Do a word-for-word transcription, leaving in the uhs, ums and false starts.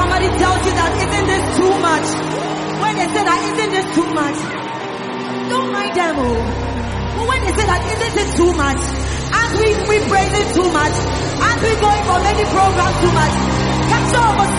somebody tells you that, isn't this too much? When they say that, isn't this too much? Don't mind them, oh. But when they say that, isn't this too much? As we, we praise it too much. As we going for many programs too much. Catch up.